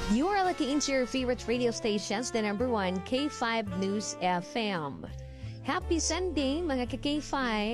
You are lucky into your favorite radio stations, the number one, K5 News FM. Happy Sunday, mga ka-K5.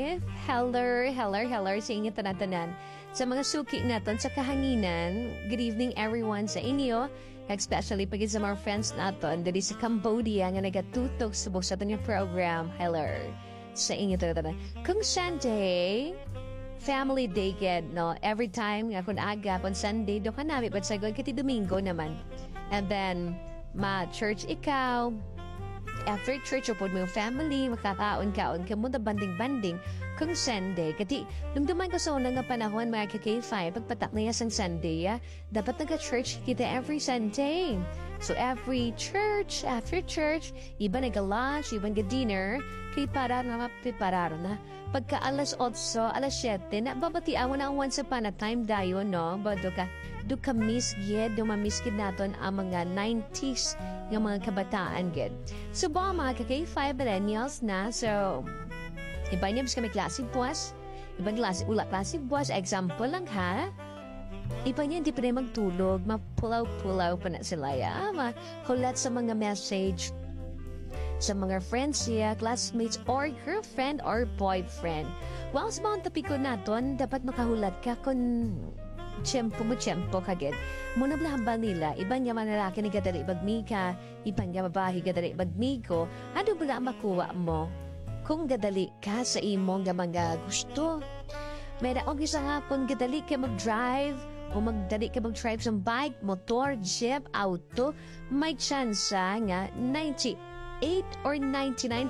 Hello sa inyo tanan-tanan. Sa mga suki natin sa kahanginan, good evening everyone sa inyo, especially pag sa mga friends natin dari sa Cambodia nga nagatutog sa buong sa atin yung program. Hello sa inyo tanan-tanan. Kung Sunday, Family Day ged, no? Every time nga kung aga, kung Sunday, do ka namin, but sagod kiti Domingo naman. And then, ma-church ikaw, after church, upod mo yung family, makakaon-kaon ka muna banding-banding kung Sunday. Kati, dumduman ko sa unang nga panahon, mga ka-K5, pagpatak na yas ang Sunday, dapat nag-church kita every Sunday. So, every church, after church, iba nag-lunch, iba nag-dinner, kay para na mapiparar na. Pagka alas 8, alas 7, na babatiawan na ang once upon a time dayo, no? Bado ka, do ka miss gid, do ma-miss gid naton ang mga 90s yung mga kabataan gid. So, mga ka-K5 millennials na, so, iba niya mas kami klase buwas, ibang klase, klase buwas, example lang ha, iba niya hindi pa rin magtulog, mapulaw-pulaw pa na sila, makulat sa mga message, sa mga friends niya, classmates, or girlfriend or boyfriend. Well, sa mga topiko naton, dapat makahulat ka kung tiyempo ka gid. Muna blahambal nila, iba niya manalaki ni gadari bagmika, iba niya babahi gadari bagmiko, ano bala makuha mo? Kung gadali ka sa imong mga gusto. May daong isa nga kung gadali ka mag-drive, o magdali ka mag-drive sa bike, motor, jeep, auto, may tsansa nga 98 or 99%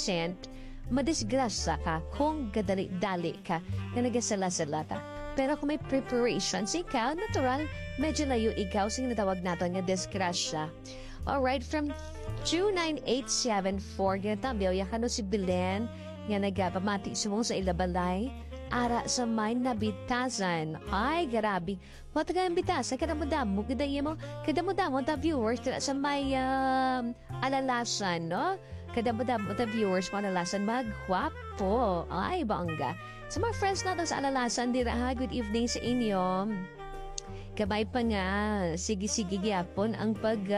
madisgrasa ka kung gadali-dali ka na nagasala-sala ka. Pero kung may preparations ikaw, natural, medyo layo ikaw sa natawag natin nga disgrasya. Alright, from 29874, ginatabiyaw yakano si Belen nga nagapamati sumong sa ilabalay, ara sa may nabitasan. Ay, garabi. Matagal ang bitasan, kadamodamo, kadamodamo, the viewers, sa may alalasan, no? Kadamodamo, the viewers, alalasan, magwapo. Ay, bangga. Sa mga friends natin sa alalasan, dira ha, good evening sa inyo. Kabay pa nga, sige-sige gyapon ang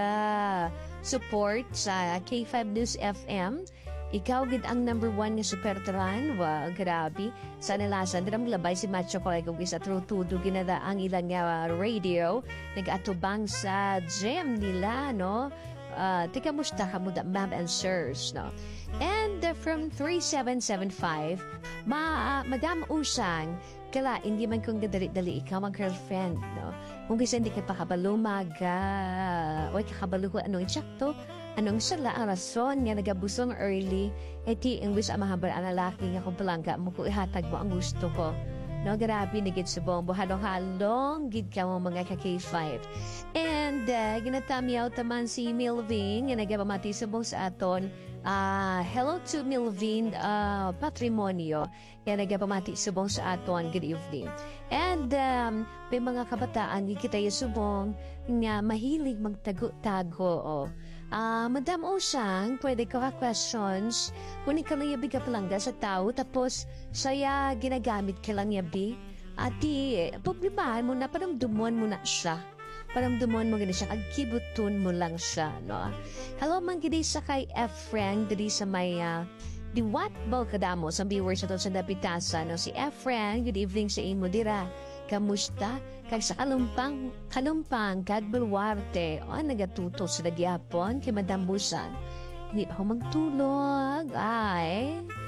pag-support sa K5 News FM. Ikaw gid ang number 1 nga supertran. Wow, grabe. Sa nalasan, diram labay si Macho Kolegog sa trutudo ginada ang ilang radio. Nag-atubang sa gym nila, no? Tika musta ka muda, ma'am and sirs, no? And from 3775, Madam Usang, kala, hindi man kung gadali-dali ikaw mag-girlfriend, no? Kung kasi hindi ka pa kabalumaga, o kakabalo ko anong insakto, anong sala ang rason nga nagabusong early, eti ang gusto ang mahabar ang lalaki nga kung palangga mo ko ihatag mo ang gusto ko. No, grabe na gid subong, buhalong-halong, gid ka mo mga ka-K5. And, ginatamiyaw taman si Milvin, nga nagabamati subong sa aton. Hello to Milvin Patrimonio, nga nagabamati subong sa aton, good evening. And, may mga kabataan, kita yung subong, nga mahilig magtago-tago, Madam Osang, pwede ko ka-questions kung ikaw na yabi ka palangga sa tao tapos saya ginagamit ka lang yabi ati, problemahan mo na paramdumon mo na siya paramdumon mo gani siya agkibutun mo lang siya, no? Hello man gidi sa kay Efren diri sa may diwat bal kadamo sa viewers sa sa Napitasan, no? Si Efren, good evening sa imo dira. Kamusta? Kag sa kalumpang, kag bulwarte, nagatuto sa nagyapon kay Madam Busan. Hindi pa ako magtulog. Ay,